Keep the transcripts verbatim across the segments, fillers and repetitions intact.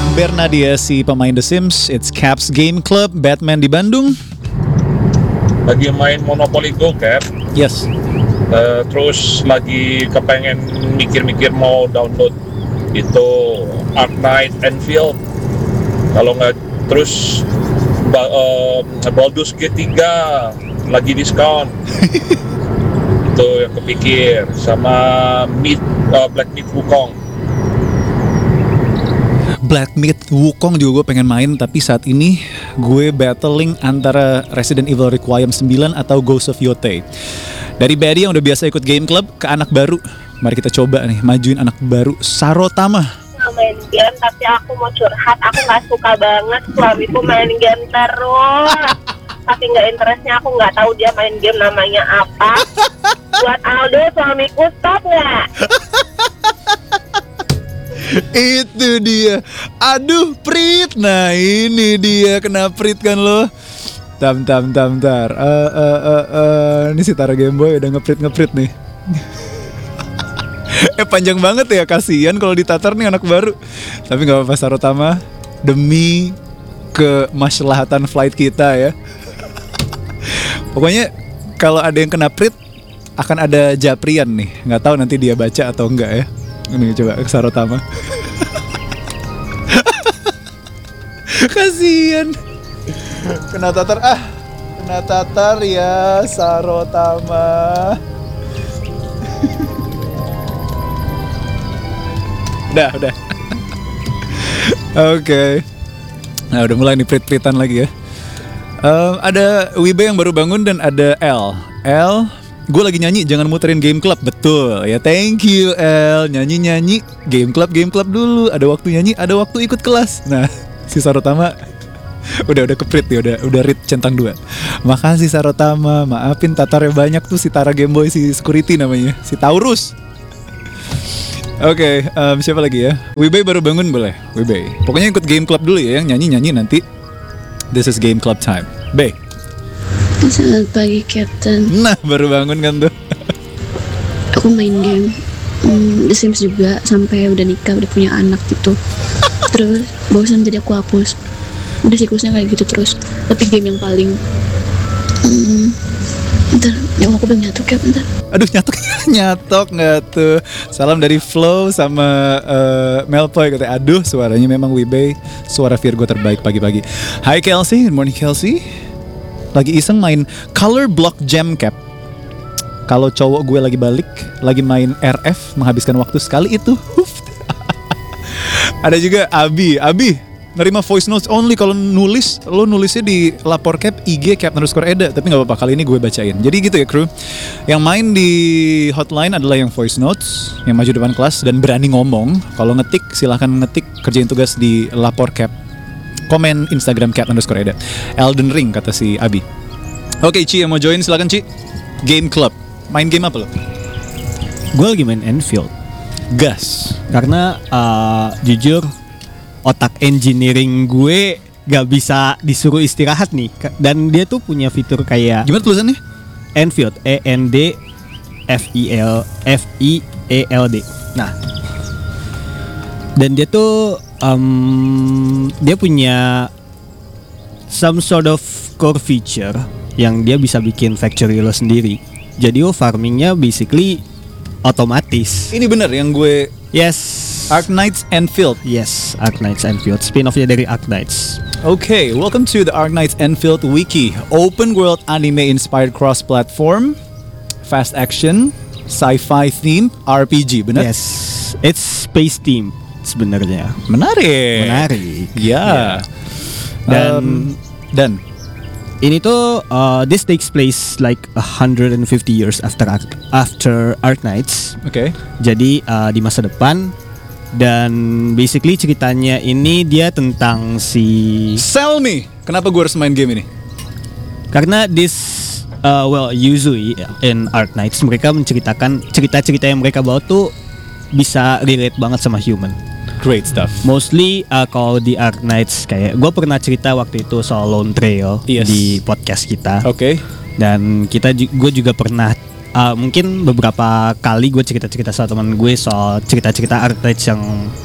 Bernadia si pemain The Sims. It's Caps Game Club, Batman di Bandung. Lagi main Monopoly Go, Cap. Yes. Uh, terus lagi kepengen mikir-mikir mau download itu Arknights Enfield. Kalau nggak terus ba- uh, Baldur's Gate tiga lagi diskon. Itu yang kepikir. Sama Meat, uh, Black Myth Wukong. Black Myth Wukong juga gue pengen main, tapi saat ini gue battling antara Resident Evil Requiem sembilan atau Ghost of Yotei. Dari Betty yang udah biasa ikut game club ke anak baru, mari kita coba nih majuin anak baru, Sarotama. Main game, tapi aku mau curhat, aku gak suka banget suamiku main game terus. Tapi gak interestnya, aku gak tahu dia main game namanya apa. Buat Aldo, suamiku stop gak? Itu dia. Aduh, Prit. Nah, ini dia kena Prit kan lo. Tam tam tam tar. Uh, uh, uh, uh. Ini si Tara Game Boy udah ngeprit ngeprit nih. eh panjang banget ya, kasihan kalau ditatar nih anak baru. Tapi nggak apa-apa Sarotama, demi kemaslahatan flight kita ya. Pokoknya kalau ada yang kena Prit akan ada Japrian nih. Nggak tahu nanti dia baca atau enggak ya. Ini coba Sarotama. Kasian. Kena tatar ah. Kena tatar ya Sarotama. Udah, udah. Oke. Okay. Nah, udah mulai nih prit-pritan lagi ya. Um, ada Wibe yang baru bangun dan ada L. L gue lagi nyanyi, jangan muterin Game Club. Betul, ya thank you El. Nyanyi-nyanyi, Game Club, Game Club dulu. Ada waktu nyanyi, ada waktu ikut kelas. Nah, si Sarotama udah udah keprit ya, udah udah read centang dua. Makasih Sarotama, maafin tatarnya banyak tuh si Tara Game Boy, si security namanya, si Taurus. Oke, okay, um, siapa lagi ya? Wibe baru bangun boleh, Wibe. Pokoknya ikut Game Club dulu ya, yang nyanyi-nyanyi nanti. This is Game Club time. B. Selamat pagi, Captain. Nah, baru bangun kan tuh. Aku main game hmm, The Sims juga sampai udah nikah, udah punya anak gitu. Terus bosan jadi aku hapus. Udah siklusnya kayak gitu terus. Tapi game yang paling hmm, bentar, yang aku pengen nyatuk ya, bentar. Aduh, nyatok nyatok nggak tuh. Salam dari Flow sama uh, Melpoy katanya. Aduh, suaranya memang Wibe, suara Virgo terbaik pagi-pagi. Hai Kelsey, good morning Kelsey. Lagi iseng main Color Block Jam Cap. Kalau cowok gue lagi balik, lagi main R F, menghabiskan waktu sekali itu. Ada juga Abi, Abi nerima voice notes only. Kalau nulis, lo nulisnya di lapor cap I G cap underscore Eda. Tapi gak apa-apa, kali ini gue bacain. Jadi gitu ya kru. Yang main di hotline adalah yang voice notes, yang maju depan kelas dan berani ngomong. Kalau ngetik, silahkan ngetik, kerjain tugas di lapor cap. Komen Instagram cap underscore Eda. Elden Ring kata si Abi. Oke, Ci yang mau join silakan Ci. Game Club. Main game apa lo? Gue lagi main Enfield. Gas. Karena uh, jujur otak engineering gue gak bisa disuruh istirahat nih. Dan dia tuh punya fitur kayak gimana tulisannya? Enfield, E N D F I L F I E L D. Nah, dan dia tuh um, dia punya some sort of core feature yang dia bisa bikin factory lo sendiri. Jadi lo farmingnya basically otomatis. Ini bener yang gue. Yes, Arknights Enfield. Yes, Arknights Enfield, spin-offnya dari Arknights. Okay, welcome to the Arknights Enfield Wiki. Open world anime inspired cross-platform, fast action, sci-fi theme, R P G, benar? Yes, it's space theme sebenarnya. Menarik. Menarik. Ya. Yeah. Dan um, dan ini tuh uh, this takes place like one hundred fifty years after after Arknights. Oke. Okay. Jadi uh, di masa depan. Dan basically ceritanya ini dia tentang si Sell me. Kenapa gue harus main game ini? Karena this uh, well usually in Arknights mereka menceritakan cerita-cerita yang mereka bawa tuh bisa relate banget sama human. Great stuff. Mostly uh, kalau di Arknights kayak gue pernah cerita waktu itu soal Lone Trail, yes, di podcast kita. Oke. Okay. Dan kita gue juga pernah Uh, mungkin beberapa kali gue cerita-cerita sama teman gue soal cerita-cerita Arknights yang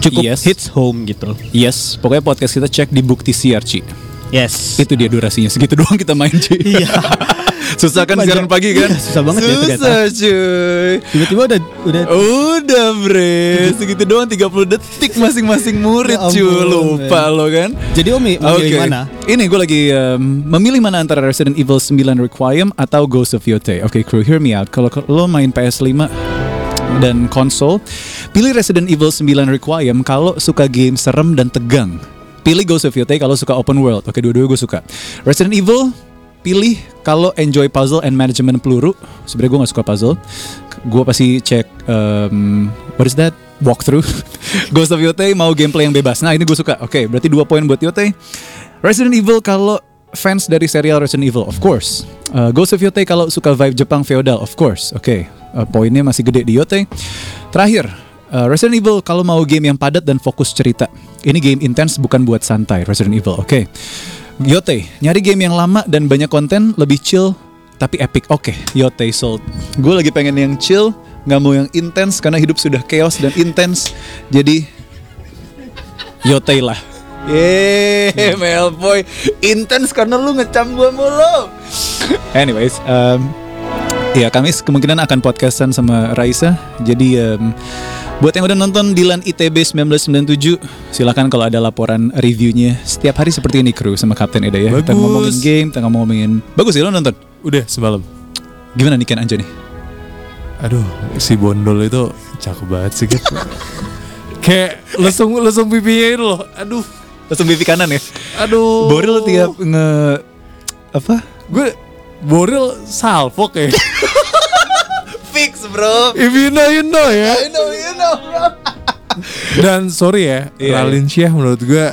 cukup Yes. hits home gitu. Yes, pokoknya podcast kita cek di Bukti Siar, Ci. Yes. Itu dia durasinya, segitu doang kita main, Ci. Iya. Susah kan siaran pagi kan? Iya, susah banget ya ternyata. Susah cuy. Tiba-tiba udah udah Udah bre, segitu doang tiga puluh detik masing-masing murid Ya cuy. ampun, Lupa lo kan. Jadi Omi memilih Oke. mana? Ini gue lagi um, memilih mana antara Resident Evil sembilan Requiem atau Ghost of Yotei. Oke crew, hear me out. Kalau lo main P S lima dan konsol, pilih Resident Evil sembilan Requiem kalau suka game serem dan tegang. Pilih Ghost of Yotei kalau suka open world. Oke, dua-dua gue suka. Resident Evil pilih kalau enjoy puzzle and management peluru. Sebenarnya gue gak suka puzzle. Gue pasti cek um, what is that? Walkthrough. Ghost of Yotei mau gameplay yang bebas. Nah ini gue suka. Oke, berarti dua poin buat Yotei. Resident Evil kalau fans dari serial Resident Evil, of course. Uh, Ghost of Yotei kalau suka vibe Jepang feodal, of course. Oke, uh, poinnya masih gede di Yotei. Terakhir, uh, Resident Evil kalau mau game yang padat dan fokus cerita. Ini game intens bukan buat santai. Resident Evil, oke. Yotei, nyari game yang lama dan banyak konten, lebih chill tapi epic. Oke, Yotei sold. Gue lagi pengen yang chill, nggak mau yang intens karena hidup sudah chaos dan intens. Jadi Yotei lah. Yeay, Melboy intens karena lu ngecam gue mulu. Anyways, um, ya kami kemungkinan akan podcastan sama Raisa. Jadi um, buat yang udah nonton Dilan I T B seribu sembilan ratus sembilan puluh tujuh, silakan kalau ada laporan reviewnya setiap hari seperti ini kru sama Kapten Eda ya. Kita Bagus. ngomongin game, kita ngomongin. Bagus ya lo nonton? Udah semalam. Gimana nih Ken Anjani? Aduh, si Bondol itu cakep banget sih kan. Kayak lesung lesung pipinya itu loh. Aduh, Langsung pipi kanan ya. aduh. Boril tiap nge apa? Gue Boril salfok ya. Fix bro. If you know you know ya. I know you know bro. Dan sorry ya, Iya, Raline Shah menurut gue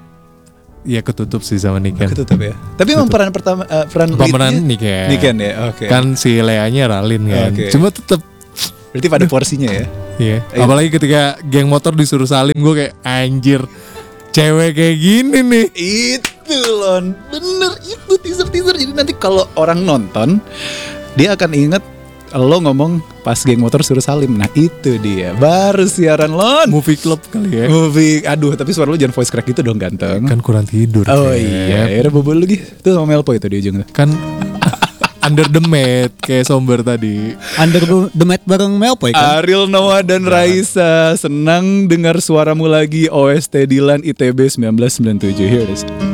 ya ketutup sih sama Niken. Ketutup ya. Tapi emang peran pertama uh, peran Pemeran leadnya Niken. Niken ya. Oke. Kan si Leanya Raline kan. Oke. Cuma tetap Berarti pada porsinya ya. iya. Iya. Apalagi ketika geng motor disuruh salim, gue kayak anjir. Cewek kayak gini nih. Itu Lon. Bener itu teaser-teaser. Jadi nanti kalau orang nonton dia akan inget lo ngomong pas geng motor suruh salim. Nah itu dia. Baru siaran Lon. Movie club kali ya. Movie. Aduh tapi suara lu jangan voice crack gitu dong ganteng. Kan kurang tidur. Oh Cap. iya. Ya udah bobol lagi. Itu sama Melpo itu di ujung tuh. Kan under the mat kayak somber tadi. Under the mat bareng Melpoy kan? Ariel Noah dan Raisa, senang dengar suaramu lagi. O S T Dilan I T B seribu sembilan ratus sembilan puluh tujuh. Here it is.